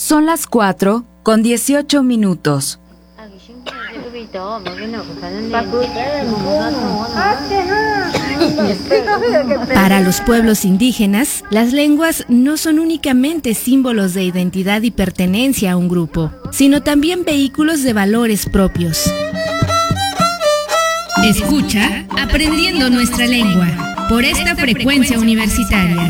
Son las 4:18. Para los pueblos indígenas, las lenguas no son únicamente símbolos de identidad y pertenencia a un grupo, sino también vehículos de valores propios. Escucha Aprendiendo Nuestra Lengua por esta frecuencia universitaria.